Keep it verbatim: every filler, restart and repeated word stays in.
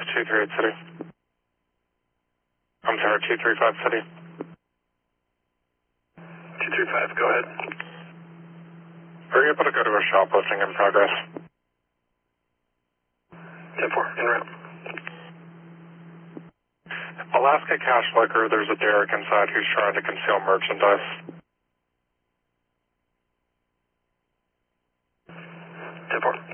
two three eight City. I'm sorry, two three five City. two three five, go ahead. Are you able to go to a shoplifting in progress? ten four, en route. Alaska Cash Liquor, there's a Derek inside who's trying to conceal merchandise. ten four.